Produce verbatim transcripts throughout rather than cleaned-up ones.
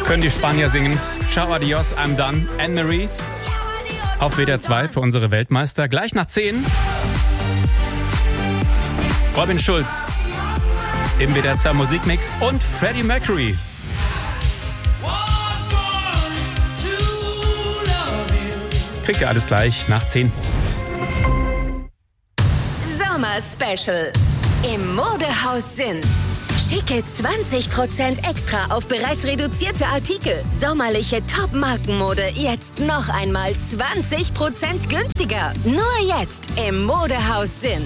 Können die Spanier singen. Ciao, adios, I'm done. Anne-Marie auf W D R zwei für unsere Weltmeister. Gleich nach zehn. Robin Schulz im W D R zwei Musikmix und Freddie Mercury. Kriegt ihr alles gleich nach zehn. Sommer Special im Modehaus Sinn. Schicke zwanzig Prozent extra auf bereits reduzierte Artikel. Sommerliche Top-Markenmode jetzt noch einmal zwanzig Prozent günstiger. Nur jetzt im Modehaus Sinn.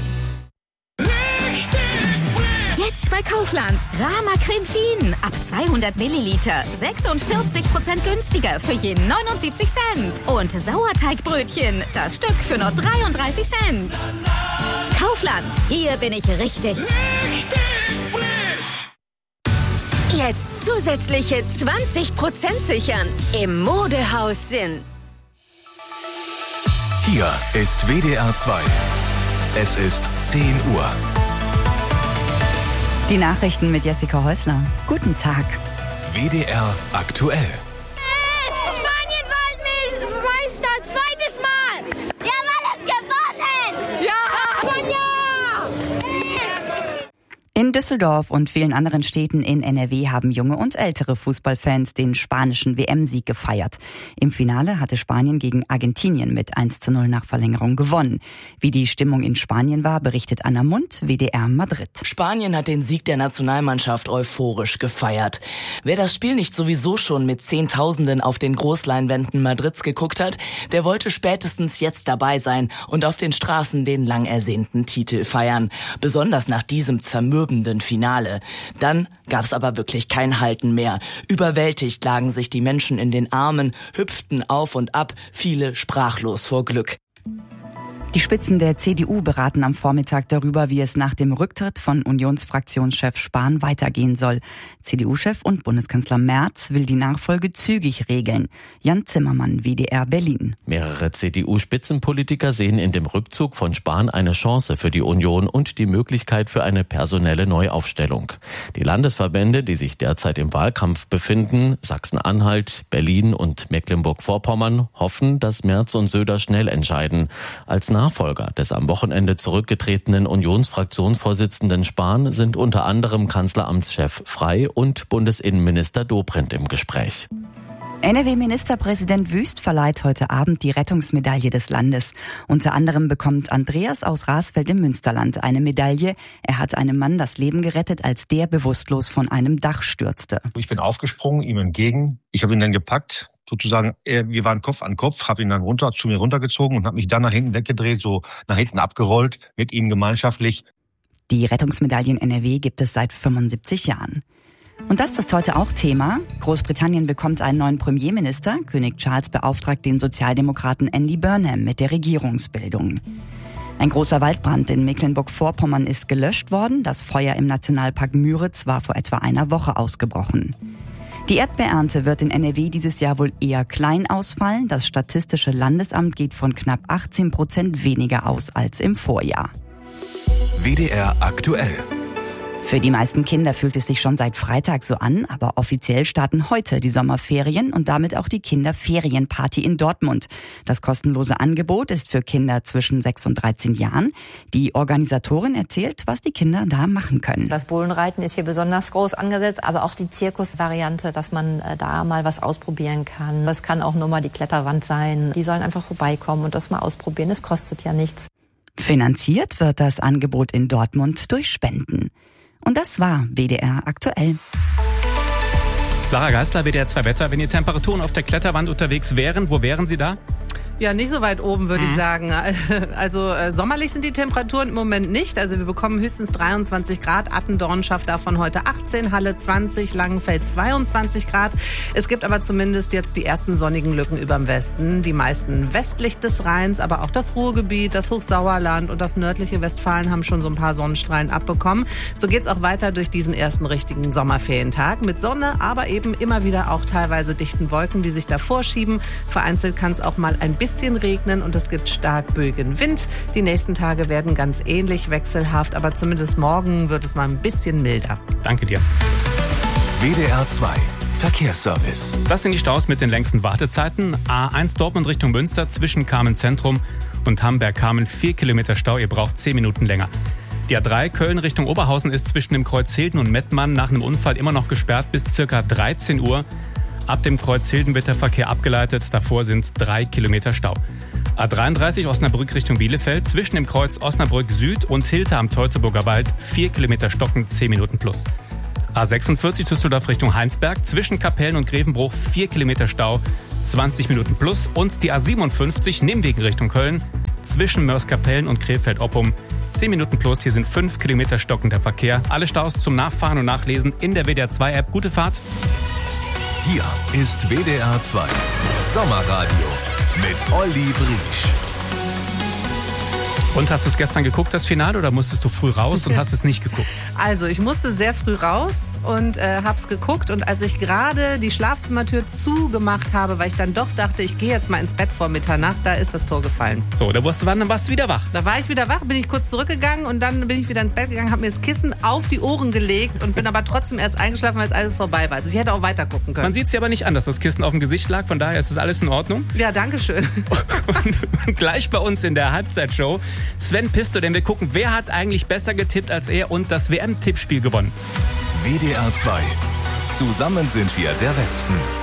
Jetzt bei Kaufland. Rama Creme Fien. Ab zweihundert Milliliter. sechsundvierzig Prozent günstiger für je neunundsiebzig Cent. Und Sauerteigbrötchen. Das Stück für nur dreiunddreißig Cent. Kaufland. Hier bin ich richtig. Richtig frisch. Jetzt zusätzliche zwanzig Prozent sichern. Im Modehaus Sinn. Hier ist W D R zwei. Es ist zehn Uhr. Die Nachrichten mit Jessica Häusler. Guten Tag. W D R aktuell. Spanien Weltmeister, zweites Mal. Wir haben alles gewonnen. Ja, Sonja. In Düsseldorf und vielen anderen Städten in N R W haben junge und ältere Fußballfans den spanischen W M-Sieg gefeiert. Im Finale hatte Spanien gegen Argentinien mit eins zu null nach Verlängerung gewonnen. Wie die Stimmung in Spanien war, berichtet Anna Mund, W D R Madrid. Spanien hat den Sieg der Nationalmannschaft euphorisch gefeiert. Wer das Spiel nicht sowieso schon mit Zehntausenden auf den Großleinwänden Madrids geguckt hat, der wollte spätestens jetzt dabei sein und auf den Straßen den lang ersehnten Titel feiern. Besonders nach diesem zermürbenden Finale. Dann gab's aber wirklich kein Halten mehr. Überwältigt lagen sich die Menschen in den Armen, hüpften auf und ab, viele sprachlos vor Glück. Die Spitzen der C D U beraten am Vormittag darüber, wie es nach dem Rücktritt von Unionsfraktionschef Spahn weitergehen soll. C D U-Chef und Bundeskanzler Merz will die Nachfolge zügig regeln. Jan Zimmermann, W D R Berlin. Mehrere C D U-Spitzenpolitiker sehen in dem Rückzug von Spahn eine Chance für die Union und die Möglichkeit für eine personelle Neuaufstellung. Die Landesverbände, die sich derzeit im Wahlkampf befinden, Sachsen-Anhalt, Berlin und Mecklenburg-Vorpommern, hoffen, dass Merz und Söder schnell entscheiden. Als Nachfolger des am Wochenende zurückgetretenen Unionsfraktionsvorsitzenden Spahn sind unter anderem Kanzleramtschef Frey und Bundesinnenminister Dobrindt im Gespräch. N R W-Ministerpräsident Wüst verleiht heute Abend die Rettungsmedaille des Landes. Unter anderem bekommt Andreas aus Rasfeld im Münsterland eine Medaille. Er hat einem Mann das Leben gerettet, als der bewusstlos von einem Dach stürzte. Ich bin aufgesprungen, ihm entgegen. Ich habe ihn dann gepackt. Sozusagen, wir waren Kopf an Kopf, habe ihn dann runter zu mir runtergezogen und habe mich dann nach hinten weggedreht, so nach hinten abgerollt, mit ihm gemeinschaftlich. Die Rettungsmedaille in N R W gibt es seit fünfundsiebzig Jahren. Und das ist heute auch Thema. Großbritannien bekommt einen neuen Premierminister. König Charles beauftragt den Sozialdemokraten Andy Burnham mit der Regierungsbildung. Ein großer Waldbrand in Mecklenburg-Vorpommern ist gelöscht worden. Das Feuer im Nationalpark Müritz war vor etwa einer Woche ausgebrochen. Die Erdbeerernte wird in N R W dieses Jahr wohl eher klein ausfallen. Das Statistische Landesamt geht von knapp achtzehn Prozent weniger aus als im Vorjahr. W D R aktuell. Für die meisten Kinder fühlt es sich schon seit Freitag so an, aber offiziell starten heute die Sommerferien und damit auch die Kinderferienparty in Dortmund. Das kostenlose Angebot ist für Kinder zwischen sechs und dreizehn Jahren. Die Organisatorin erzählt, was die Kinder da machen können. Das Bullenreiten ist hier besonders groß angesetzt, aber auch die Zirkusvariante, dass man da mal was ausprobieren kann. Das kann auch nur mal die Kletterwand sein. Die sollen einfach vorbeikommen und das mal ausprobieren. Es kostet ja nichts. Finanziert wird das Angebot in Dortmund durch Spenden. Und das war W D R aktuell. Sarah Geisler, W D R zwei Wetter. Wenn die Temperaturen auf der Kletterwand unterwegs wären, wo wären Sie da? Ja, nicht so weit oben, würde mhm. ich sagen. Also äh, sommerlich sind die Temperaturen im Moment nicht. Also wir bekommen höchstens dreiundzwanzig Grad. Attendorn schafft davon heute achtzehn, Halle zwanzig, Langenfeld zweiundzwanzig Grad. Es gibt aber zumindest jetzt die ersten sonnigen Lücken überm Westen. Die meisten westlich des Rheins, aber auch das Ruhrgebiet, das Hochsauerland und das nördliche Westfalen haben schon so ein paar Sonnenstrahlen abbekommen. So geht's auch weiter durch diesen ersten richtigen Sommerferientag mit Sonne, aber eben immer wieder auch teilweise dichten Wolken, die sich davor schieben. Vereinzelt kann es auch mal ein bisschen bisschen regnen und es gibt stark böigen Wind. Die nächsten Tage werden ganz ähnlich wechselhaft, aber zumindest morgen wird es mal ein bisschen milder. Danke dir. W D R zwei Verkehrsservice. Das sind die Staus mit den längsten Wartezeiten. A eins Dortmund Richtung Münster zwischen Kamen Zentrum und Hamberg-Kamen vier Kilometer Stau. Ihr braucht zehn Minuten länger. Die A drei Köln Richtung Oberhausen ist zwischen dem Kreuz Hilden und Mettmann nach einem Unfall immer noch gesperrt bis circa dreizehn Uhr. Ab dem Kreuz Hilden wird der Verkehr abgeleitet. Davor sind drei Kilometer Stau. A dreiunddreißig Osnabrück Richtung Bielefeld zwischen dem Kreuz Osnabrück Süd und Hilter am Teutoburger Wald vier Kilometer stocken, zehn Minuten plus. A sechsundvierzig Düsseldorf Richtung Heinsberg zwischen Kapellen und Grevenbruch vier Kilometer Stau, zwanzig Minuten plus. Und die A siebenundfünfzig Nimwegen Richtung Köln zwischen Mörs-Kapellen und Krefeld-Oppum zehn Minuten plus. Hier sind fünf Kilometer stockender Verkehr. Alle Staus zum Nachfahren und Nachlesen in der W D R zwei App. Gute Fahrt. Hier ist W D R zwei Sommerradio mit Olli Briesch. Und hast du es gestern geguckt, das Finale, oder musstest du früh raus und hast es nicht geguckt? Also, ich musste sehr früh raus und äh, hab's geguckt. Und als ich gerade die Schlafzimmertür zugemacht habe, weil ich dann doch dachte, ich gehe jetzt mal ins Bett vor Mitternacht, da ist das Tor gefallen. So, da warst du, dann warst du wieder wach. Da war ich wieder wach, bin ich kurz zurückgegangen und dann bin ich wieder ins Bett gegangen, habe mir das Kissen auf die Ohren gelegt und bin aber trotzdem erst eingeschlafen, als alles vorbei war. Also ich hätte auch weiter gucken können. Man sieht es ja aber nicht an, dass das Kissen auf dem Gesicht lag, von daher ist das alles in Ordnung. Ja, danke schön. Und gleich bei uns in der Halbzeitshow Sven Pisto, denn wir gucken, wer hat eigentlich besser getippt als er und das W M-Tippspiel gewonnen. W D R zwei. Zusammen sind wir der Westen.